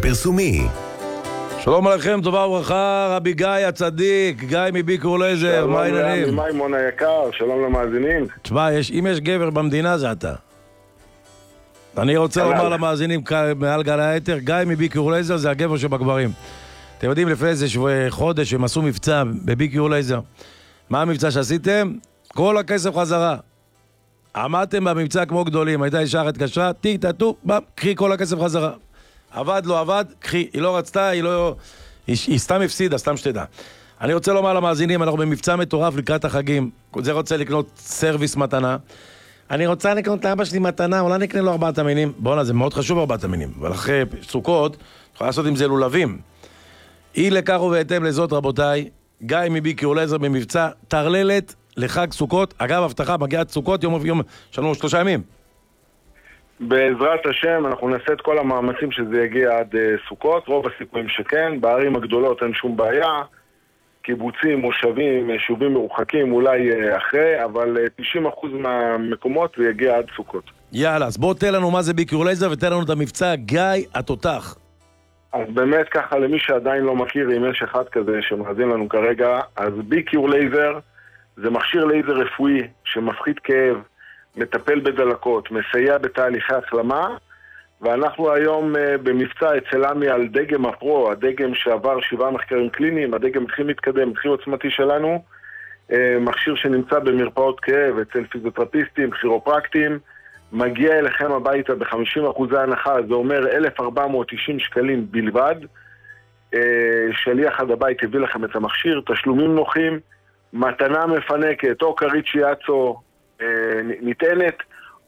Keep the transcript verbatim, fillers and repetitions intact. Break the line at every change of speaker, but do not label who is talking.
הפרסומי.
שלום עליכם, טובה וברכה, רבי גיא הצדיק, גיא מביקור לייזר, מה העניינים?
שלום מימון היקר, שלום למאזינים.
תשמע, אם יש גבר במדינה זה אתה. אני רוצה לומר למאזינים מעל גל היתר, גיא מביקור לייזר זה הגבר שבגברים. אתם יודעים, לפני איזה חודש הם עשו מבצע בביקור לייזר. מה המבצע שעשיתם? כל הכסף חזרה. עמדתם במבצע כמו גדולים, הייתה אישה התקשרה, תיק, תתו, קחי כל הכסף חזרה. עבד, לא עבד, קחי, היא לא רצתה, היא לא... היא, היא סתם הפסידה, סתם שתדע. אני רוצה לומר למאזינים, אנחנו במבצע מטורף לקראת החגים, זה רוצה לקנות סרוויס מתנה. אני רוצה לקנות לאבא שלי מתנה, אולי נקנה לו ארבעת המינים. בוא'נה, זה מאוד חשוב ארבעת המינים. אבל אחרי סוכות, יכולה לעשות עם זה לולבים. אי לכך ובהתאם לזאת, רבותיי, גיא מביקור לייזר במבצע, תרללת לחג סוכות. אגב, הבטחה, מגיעת סוכות, יום יום, שלנו שלושה ימים.
בעזרת השם, אנחנו נעשה את כל המאמצים שזה יגיע עד uh, סוכות, רוב הסיכויים שכן. בערים הגדולות אין שום בעיה, קיבוצים, מושבים, יישובים מרוחקים, אולי uh, אחרי, אבל uh, תשעים אחוז מהמקומות זה יגיע עד סוכות.
יאללה, אז בוא תן לנו מה זה ביקור לייזר ותן לנו את המבצע גיא התותח.
אז באמת ככה, למי שעדיין לא מכיר, אם יש אחד כזה שמאזין לנו כרגע, אז ביקור לייזר זה מכשיר לייזר רפואי שמפחית כאב, מטפל בדלקות, מסייע בתהליכי החלמה, ואנחנו היום uh, במבצע אצל עמי על דגם הפרו, הדגם שעבר שבעה מחקרים קליניים, הדגם הכי מתקדם, הכי עוצמתי שלנו, uh, מכשיר שנמצא במרפאות כאב, אצל פיזיותרפיסטים, כירופרקטים, מגיע אליכם הביתה ב-חמישים אחוז הנחה, זה אומר אלף ארבע מאות תשעים שקלים בלבד, uh, שליח עד הבית הביא לכם את המכשיר, תשלומים נוחים, מתנה מפנקת, או קרית שיאצו, ניתנת,